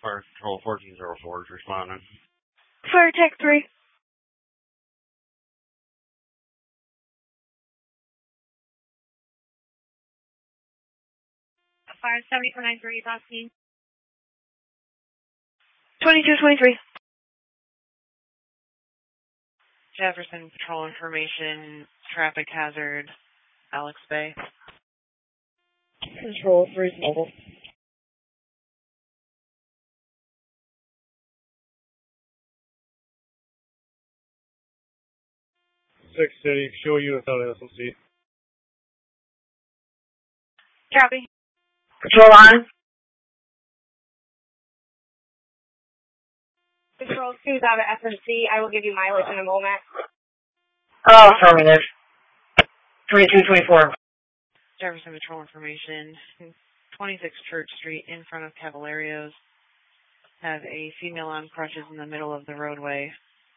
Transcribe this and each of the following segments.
Fire Control 1404 is responding. Fire Tech 3. Fire 7493, Boston. 2223. Jefferson Patrol Information, Traffic Hazard, Alex Bay. Control 3 mobile. 6 City, show units out of SMC. Copy. Control on. Control 2's out of SMC. I will give you mileage in a moment. Oh, affirmative. 2224. Jefferson Patrol Information, 26 Church Street in front of Cavalarios. Have a female on crutches in the middle of the roadway,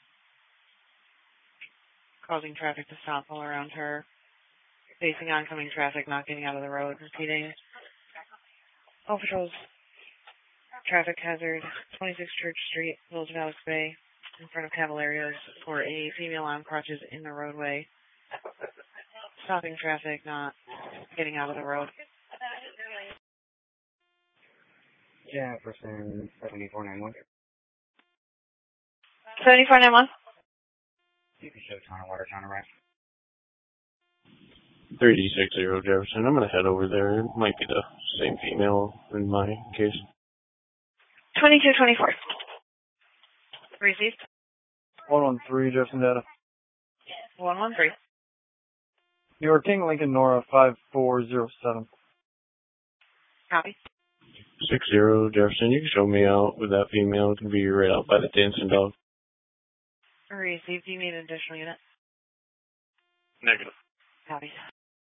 causing traffic to stop all around her. Facing oncoming traffic, not getting out of the road. Repeating. All patrols. Traffic hazard, 26 Church Street, Village of Alex Bay, in front of Cavalarios, for a female on crutches in the roadway. Stopping traffic, not getting out of the road. Jefferson 7491. 7491. You can show Town of Water, Town of Rice. 3060 Jefferson. I'm going to head over there. It might be the same female in my case. 2224. Received. 113 Jefferson data. 113. New York King Lincoln Nora 5407. Copy. 60 Jefferson. You can show me out with that female. It can be right out by the dancing dog. Received. Do you need an additional unit? Negative. Copy.